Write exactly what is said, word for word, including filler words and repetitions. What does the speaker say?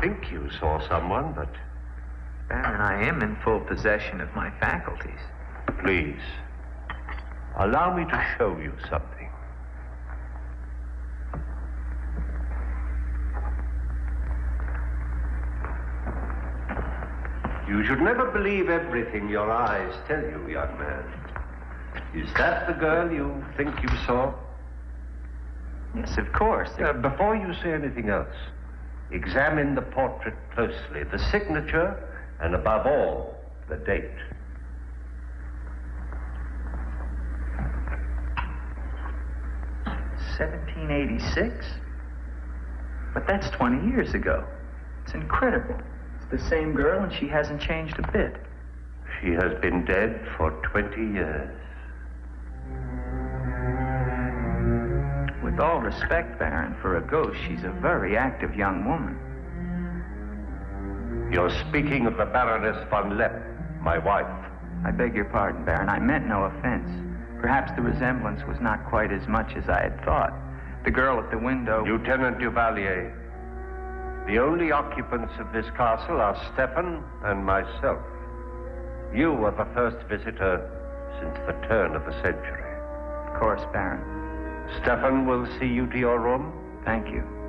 think you saw someone, but... Baron, I am in full possession of my faculties. Please, allow me to show you something. You should never believe everything your eyes tell you, young man. Is that the girl you think you saw? Yes, of course. Uh, before you say anything else, examine the portrait closely, the signature, and above all, the date. seventeen eighty-six? But that's twenty years ago. It's incredible. It's the same girl, and she hasn't changed a bit. She has been dead for twenty years. With all respect, Baron, for a ghost, she's a very active young woman. You're speaking of the Baroness von Lepp, my wife. I beg your pardon, Baron. I meant no offense. Perhaps the resemblance was not quite as much as I had thought. The girl at the window... Lieutenant Duvalier, the only occupants of this castle are Stefan and myself. You are the first visitor since the turn of the century. Of course, Baron. Stefan will see you to your room. Thank you.